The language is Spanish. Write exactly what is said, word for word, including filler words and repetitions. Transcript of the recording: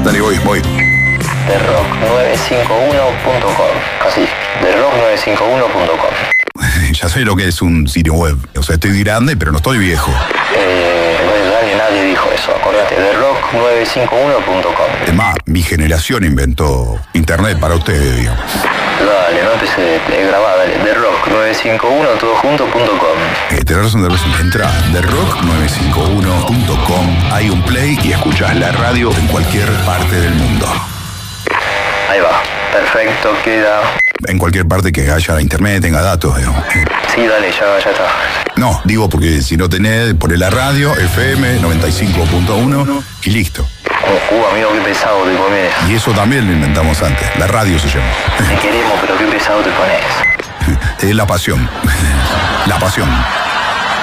Dale, voy, voy. The Rock nueve cinco uno punto com. Así, The Rock nueve cinco uno punto com. Ya sé lo que es un sitio web. O sea, estoy grande, pero no estoy viejo. Eh, bueno, nadie, nadie dijo eso, acordate, The Rock nueve cinco uno punto com. Es más, mi generación inventó internet para ustedes, digamos. Dale, no empecé a grabar, dale. The Rock nueve cinco uno todo junto punto com. Eh, tenés razón, tenés razón. Entra a The Rock nueve cinco uno punto com, hay un play y escuchás la radio en cualquier parte del mundo. Ahí va, perfecto, queda. En cualquier parte que haya internet, tenga datos, digamos. Sí, dale, ya, ya está. No, digo porque si no tenés, poné la radio, F M noventa y cinco punto uno y listo. Uh, amigo, qué pesado te pones. Y eso también lo inventamos antes. La radio se llama. Te queremos, pero qué pesado te pones. Es la pasión. La pasión.